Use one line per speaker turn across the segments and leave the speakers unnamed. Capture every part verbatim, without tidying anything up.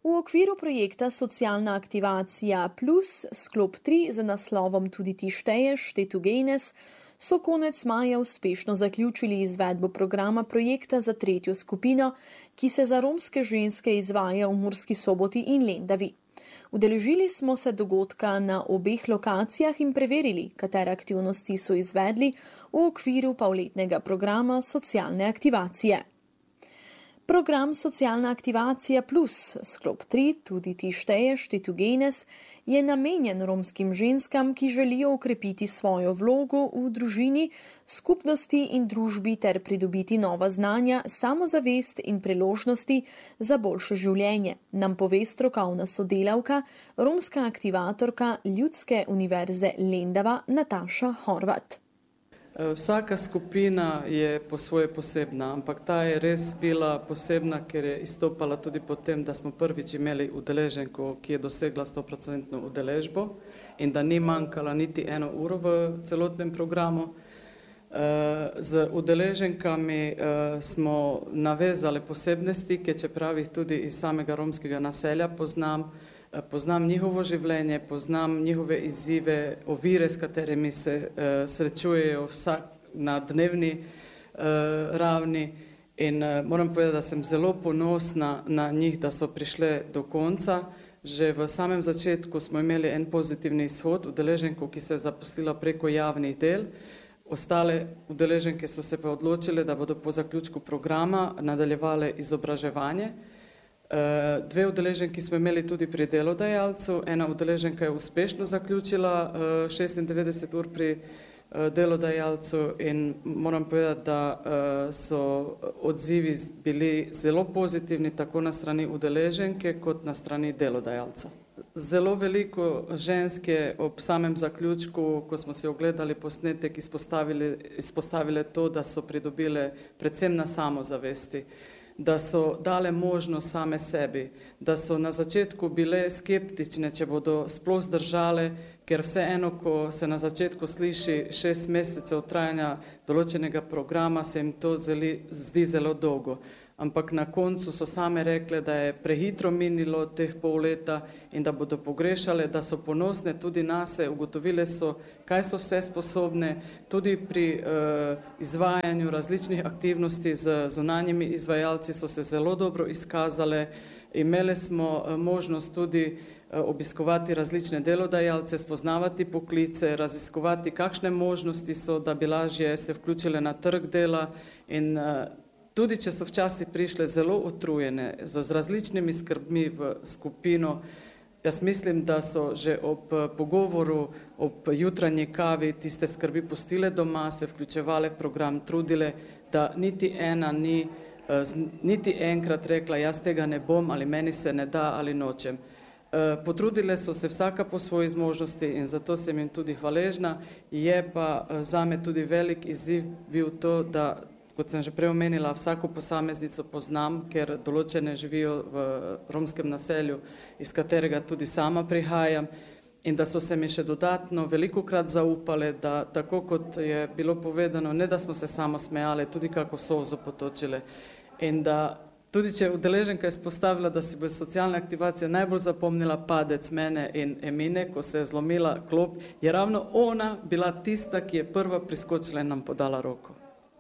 V okviru projekta Socialna aktivacija plus sklop tri z naslovom Tudi ti šteješ, Štetu Genes so konec maja uspešno zaključili izvedbo programa projekta za tretjo skupino, ki se za romske ženske izvaja v Murski Soboti in Lendavi. Udeležili smo se dogodka na obeh lokacijah in preverili, katere aktivnosti so izvedli v okviru polletnega programa socialne aktivacije. Program Socialna aktivacija plus sklop tri, Tudi ti šteješ, Štetu Genes, je namenjen romskim ženskam, ki želijo ukrepiti svojo vlogo v družini, skupnosti in družbi ter pridobiti nova znanja, samozavest in priložnosti za boljše življenje, nam pove strokovna sodelavka, romska aktivatorka Ljudske univerze Lendava Nataša Horvat.
Vsaka skupina je po svoje posebna, ampak ta je res bila posebna, ker je izstopala tudi po tem, da smo prvič imeli udeleženko, ki je dosegla sto procentno udeležbo in da ni manjkala niti eno uro v celotnem programu. Z udeleženkami smo navezali posebne stike, čeprav jih tudi iz samega romskega naselja poznam. Poznam njihovo življenje, poznam njihove izzive, ovire, s katerimi se uh, srečujejo vsak na dnevni uh, ravni in uh, moram povedati, da sem zelo ponosna na njih, da so prišle do konca. Že v samem začetku smo imeli en pozitivni izhod, udeleženko, ki se je zaposlila preko javnih del. Ostale udeleženke so se pa odločile, da bodo po zaključku programa nadaljevale izobraževanje. Dve udeleženki smo imeli tudi pri delodajalcu, ena udeleženka je uspešno zaključila šestindevetdeset ur pri delodajalcu in moram povedati, da so odzivi bili zelo pozitivni tako na strani udeleženke kot na strani delodajalca. Zelo veliko žensk je ob samem zaključku, ko smo si ogledali posnetek, izpostavili, izpostavile to, da so pridobile predvsem na samozavesti, da so dale možnost same sebi, da so na začetku bile skeptične, če bodo sploh zdržale, ker vseeno, ko se na začetku sliši šest mesecev trajanja določenega programa, se jim to zeli, zdi zelo dolgo. Ampak na koncu so same rekle, da je prehitro minilo teh pol leta in da bodo pogrešale, da so ponosne tudi nase, ugotovile so, kaj so vse sposobne, tudi pri uh, izvajanju različnih aktivnosti z zunanjimi izvajalci so se zelo dobro izkazale. Imeli smo uh, možnost tudi uh, obiskovati različne delodajalce, spoznavati poklice, raziskovati, kakšne možnosti so, da bi lažje se vključile na trg dela in uh, tudi če so včasih prišle zelo utrujene z različnimi skrbmi v skupino, jaz mislim, da so že ob pogovoru, ob jutranji kavi tiste skrbi pustile doma, se vključevale v program, trudile, da niti ena ni niti enkrat rekla, jaz tega ne bom ali meni se ne da ali nočem. Potrudile so se vsaka po svoji zmožnosti in zato sem jim tudi hvaležna. Je pa zame tudi velik izziv bil to, da kot sem že prej omenila, vsako posameznico poznam, ker določene živijo v romskem naselju, iz katerega tudi sama prihajam in da so se mi še dodatno velikokrat zaupale, da tako kot je bilo povedano, ne da smo se samo smejale, tudi kako solzo potočile. In da tudi če udeleženka izpostavila, da si bo socialna aktivacija najbolj zapomnila padec mene in Emine, ko se je zlomila klop, je ravno ona bila tista, ki je prva priskočila in nam podala roko.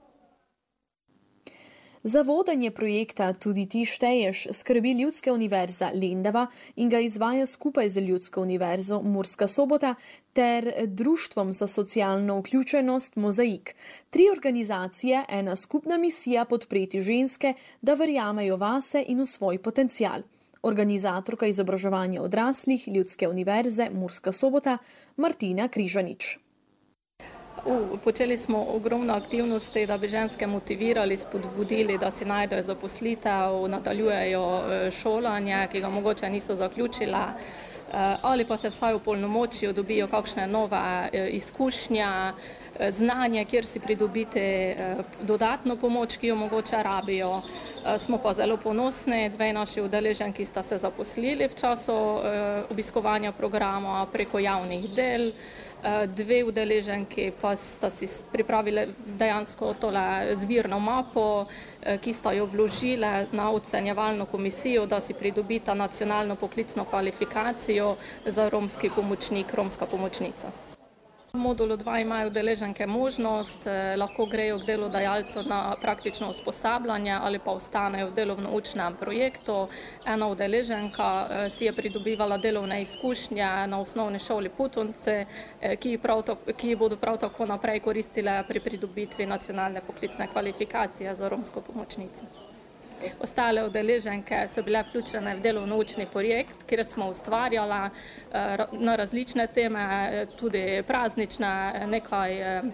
Za vodenje projekta Tudi ti šteješ skrbi Ljudska univerza Lendava in ga izvaja skupaj z Ljudsko univerzo Murska Sobota ter Društvom za socialno vključenost Mozaik. Tri organizacije, ena skupna misija podpreti ženske, da verjamejo vase in v svoj potencial. Organizatorka izobraževanja odraslih Ljudske univerze Murska Sobota Martina Križanič.
Uh, počeli smo ogromno aktivnosti, da bi ženske motivirali, spodbudili, da si najdejo zaposlitev, nadaljujejo šolanje, ki ga mogoče niso zaključila, ali pa se vsaj v polnomočju dobijo kakšne nove izkušnje, znanje, kjer si pridobiti dodatno pomoč, ki jo mogoče rabijo. Smo pa zelo ponosni, dve naši udeleženki sta se zaposlili v času obiskovanja programa preko javnih del. Dve udeleženki pa sta si pripravili dejansko tole zbirno mapo, ki sta jo vložile na ocenjevalno komisijo, da si pridobita nacionalno poklicno kvalifikacijo za romski pomočnik, romska pomočnica. V modulu dva imajo udeleženke možnost, lahko grejo k delodajalcu na praktično usposabljanje ali pa ostanejo v delovno-učnem projektu. Ena udeleženka si je pridobivala delovne izkušnje na osnovni šoli Putunci, ki, ki bodo prav tako naprej koristile pri pridobitvi nacionalne poklicne kvalifikacije za romsko pomočnico. Ostale udeleženke so bile vključene v delovno-učni projekt, kjer smo ustvarjala na različne teme, tudi praznične, nekaj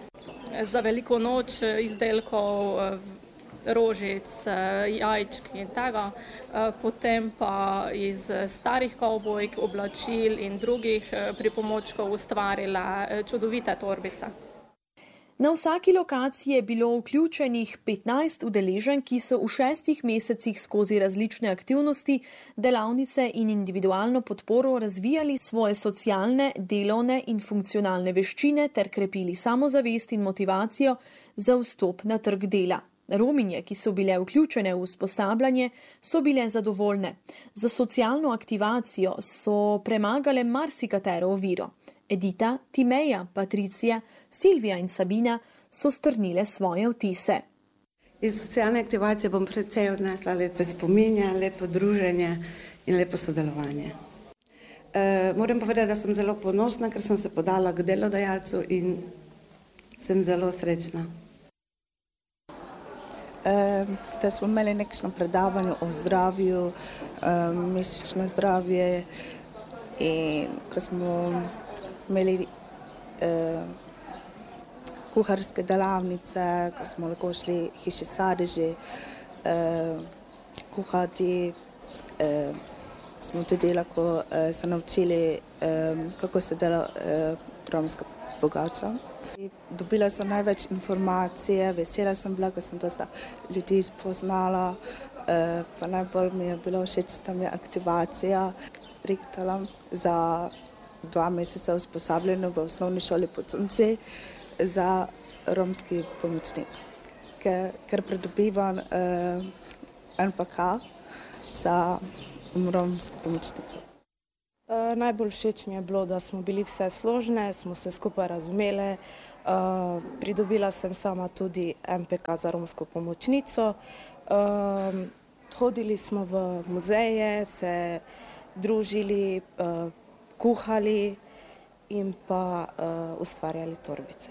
za veliko noč izdelkov, rožic, jajčk in tega, potem pa iz starih kavbojk, oblačil in drugih pripomočkov ustvarila čudovite torbice.
Na vsaki lokaciji je bilo vključenih petnajst udeleženk, ki so v šestih mesecih skozi različne aktivnosti, delavnice in individualno podporo razvijali svoje socialne, delovne in funkcionalne veščine ter krepili samozavest in motivacijo za vstop na trg dela. Rominje, ki so bile vključene v usposabljanje, so bile zadovoljne. Za socialno aktivacijo so premagale marsikatero oviro. Edita, Timeja, Patricija, Silvija in Sabina so strnile svoje vtise.
Iz socialne aktivacije bom precej odnesla lepe spominje, lepo druženje in lepo sodelovanje. E, moram povedati, da sem zelo ponosna, ker sem se podala k delodajalcu in sem zelo srečna.
E, da smo imeli nekšno predavanje o zdravju, e, mesečno zdravje in ko smo imeli eh, kuharske delavnice, ko smo lahko šli hiši sadeži, eh, kuhati, eh, smo tudi lahko eh, se naučili, eh, kako se dela eh, romska pogača. Dobila sem največ informacije, vesela sem bila, ko sem dosta ljudi spoznala, eh, pa najbolj mi je bilo všeč, da mi je aktivacija priktala za dva meseca usposabljeno v osnovni šoli Putunci za romski pomočnik, ker, ker pridobivam eh, en P K za romsko pomočnico.
E, najbolj všeč mi je bilo, da smo bili vse složne, smo se skupaj razumele. E, pridobila sem sama tudi en P K za romsko pomočnico. E, hodili smo v muzeje, se družili, e, kuhali in pa uh, ustvarjali torbice.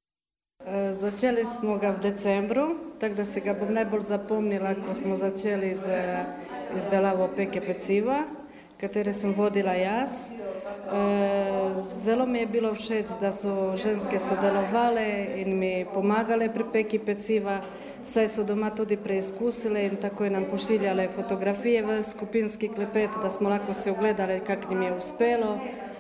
Začeli smo ga v decembru, tako da se ga bom najbolj zapomnila, ko smo začeli z izdelavo peke peciva, katere sem vodila jaz. Zelo mi je bilo všeč, da so ženske sodelovale in mi pomagale pri peki peciva, saj so doma tudi preizkusile in takoj nam pošiljale fotografije v skupinski klepet, da smo lahko se ogledali, kako njim je uspelo.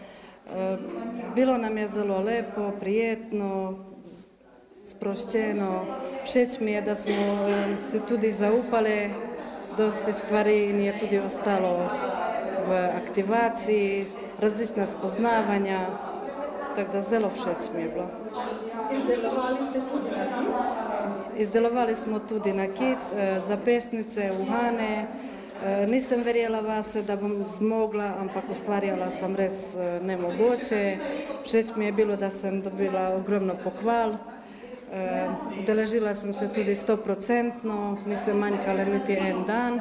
Bilo nam je zelo lepo, prijetno, sproščeno. Všeč mi je, da smo se tudi zaupali dosti stvari in je tudi ostalo v aktivaciji, različna spoznavanja, tako da zelo všeč mi je bilo.
Izdelovali ste tudi nakit?
Izdelovali smo tudi nakit, zapestnice, uhane. Nisem verjela vase, da bom zmogla, ampak ustvarjala sem res nemogoče. Všeč mi je bilo, da sem dobila ogromno pohval. Udeležila sem se tudi stoprocentno, nisem manjkala niti en dan.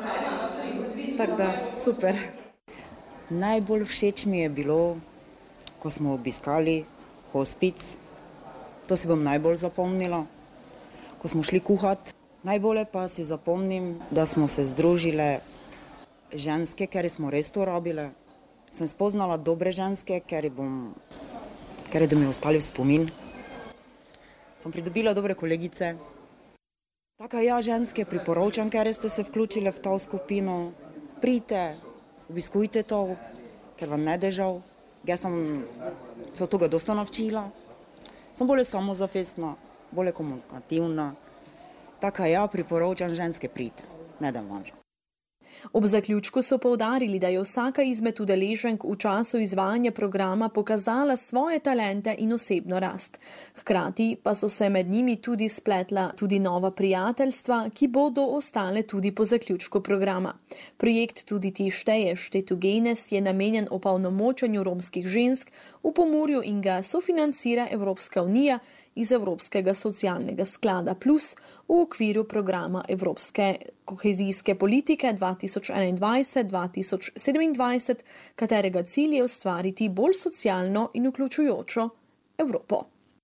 Tako da, super.
Najbolj všeč mi je bilo, ko smo obiskali hospic. To si bom najbolj zapomnila, ko smo šli kuhati. Najbolje pa si zapomnim, da smo se združile ženske, ker smo res to rabile. Sem spoznala dobre ženske, ker bom, ker da mi ostali v spomin. Sem pridobila dobre kolegice. Tako ja, ženske priporočam, ker ste se vključile v to skupino. Pridite, obiskujte to, ker vam ne dežal. Jaz sem se od toga dosta navčila. Sem bolj samozavestna, bolj komunikativna. Tako ja priporočam ženske priti, ne da manj.
Ob zaključku so poudarili, da je vsaka izmed udeleženk v času izvajanja programa pokazala svoje talente in osebno rast. Hkrati pa so se med njimi tudi spletla tudi nova prijateljstva, ki bodo ostale tudi po zaključku programa. Projekt Tudi ti šteješ, Štetu Genes je namenjen opolnomočenju romskih žensk v Pomurju in ga sofinancira Evropska unija iz Evropskega socialnega sklada plus v okviru programa Evropske kohezijske politike dva tisoč enaindvajset do dva tisoč sedemindvajset, katerega cilj je ustvariti bolj socialno in vključujočo Evropo.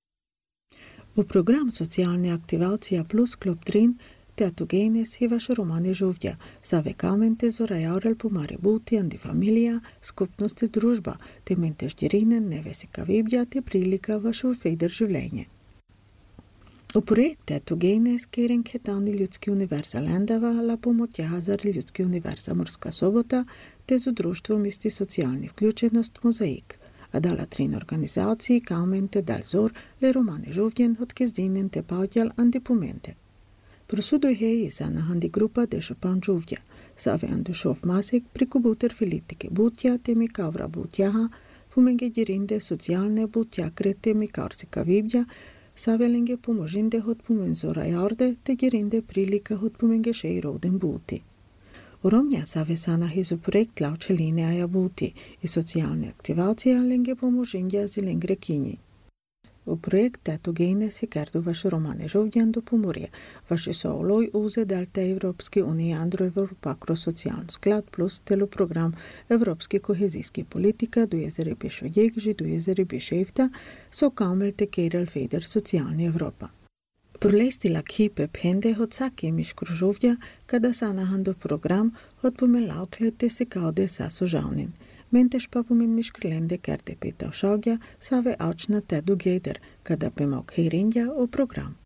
V program socialne aktivacije plus klub tri Tetu Genes je vaš Romane Žuvja, save kamente zorajaurel pomare buti andi familija, skupnosti družba, te mente ždirinen nevesika vibja te prilika vašu fejder življenje. V projekt Tetu Genes, kjer Ketani ljudski univerza Lendava, la pomotja za ljudski univerza Morska Sobota, te z društvom isti socialni vključenost mozaik. A dala trin organizaciji kamente dal zor le Romane Žuvjen od kezdinen te paudjal andi pomente. Prosudu je sana handi grupa de Šopan Žuvja, save andušov masek prikubuter filitike butja te mi kavra butjaha, pomenge dirinde socialne butjakre te mi karsika vibja, savelenge pomožinde hod pomenzora jarde te gerinde prilika hod pomenge šej roden buti. Oromnja save sana hizu projekt lauče linea buti i socialne aktivacije lenge pomožindja zilengre kinji. U projekt Tetu Genes je kerdu vaše Romane Žuvjan do Pomorje, vaše so oloj uze delta Evropski unije andro Evropakro socialni sklad plus telo program Evropski kohezijski politika do jezere Bešojegži do jezere Beševta so kamel te kerel feder socialni Evropa. Prolesti la kipe pende hod sake miškru Žuvja, kada sanahan do program hod pomelaukle te se kaude sa sožavnin. Menteš pa pomen miškrlende kerde peta šogja, save aučna tedu gejder, kada premok herindja o program.